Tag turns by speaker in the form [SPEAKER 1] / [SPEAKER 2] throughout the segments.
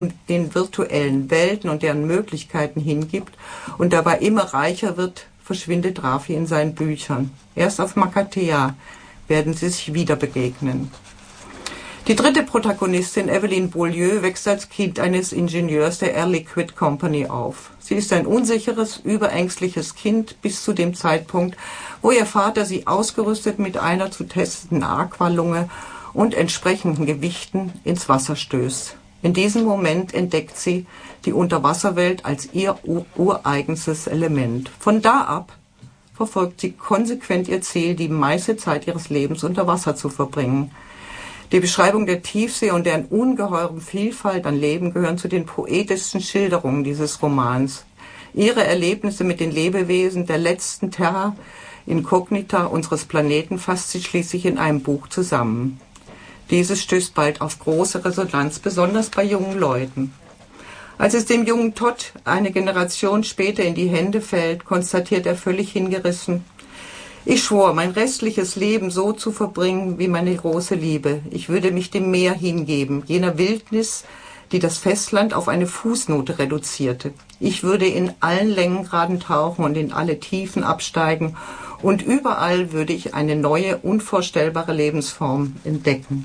[SPEAKER 1] den virtuellen Welten und deren Möglichkeiten hingibt und dabei immer reicher wird, verschwindet Raffi in seinen Büchern. Erst auf Makatea werden sie sich wieder begegnen. Die dritte Protagonistin, Evelyn Beaulieu, wächst als Kind eines Ingenieurs der Air Liquide Company auf. Sie ist ein unsicheres, überängstliches Kind bis zu dem Zeitpunkt, wo ihr Vater sie ausgerüstet mit einer zu testenden Aqualunge und entsprechenden Gewichten ins Wasser stößt. In diesem Moment entdeckt sie die Unterwasserwelt als ihr ureigenstes Element. Von da ab verfolgt sie konsequent ihr Ziel, die meiste Zeit ihres Lebens unter Wasser zu verbringen. Die Beschreibung der Tiefsee und deren ungeheurem Vielfalt an Leben gehören zu den poetischsten Schilderungen dieses Romans. Ihre Erlebnisse mit den Lebewesen der letzten Terra Incognita unseres Planeten fasst sie schließlich in einem Buch zusammen. Dieses stößt bald auf große Resonanz, besonders bei jungen Leuten. Als es dem jungen Todd eine Generation später in die Hände fällt, konstatiert er völlig hingerissen: Ich schwor, mein restliches Leben so zu verbringen wie meine große Liebe. Ich würde mich dem Meer hingeben, jener Wildnis, die das Festland auf eine Fußnote reduzierte. Ich würde in allen Längengraden tauchen und in alle Tiefen absteigen, und überall würde ich eine neue, unvorstellbare Lebensform entdecken.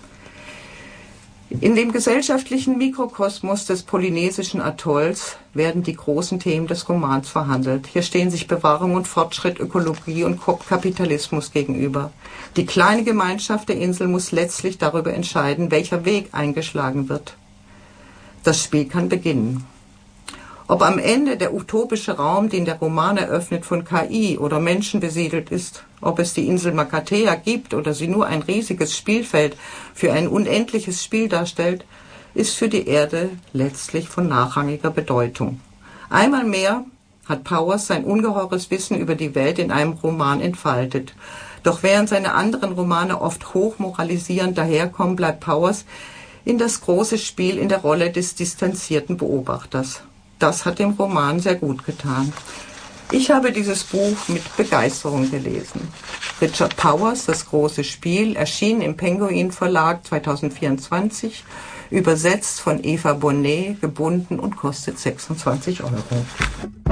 [SPEAKER 1] In dem gesellschaftlichen Mikrokosmos des polynesischen Atolls werden die großen Themen des Romans verhandelt. Hier stehen sich Bewahrung und Fortschritt, Ökologie und Kapitalismus gegenüber. Die kleine Gemeinschaft der Insel muss letztlich darüber entscheiden, welcher Weg eingeschlagen wird. Das Spiel kann beginnen. Ob am Ende der utopische Raum, den der Roman eröffnet, von KI oder Menschen besiedelt ist, ob es die Insel Makatea gibt oder sie nur ein riesiges Spielfeld für ein unendliches Spiel darstellt, ist für die Erde letztlich von nachrangiger Bedeutung. Einmal mehr hat Powers sein ungeheures Wissen über die Welt in einem Roman entfaltet. Doch während seine anderen Romane oft hochmoralisierend daherkommen, bleibt Powers in das große Spiel in der Rolle des distanzierten Beobachters. Das hat dem Roman sehr gut getan. Ich habe dieses Buch mit Begeisterung gelesen. Richard Powers, Das große Spiel, erschien im Penguin Verlag 2024, übersetzt von Eva Bonnet, gebunden und kostet 26 €.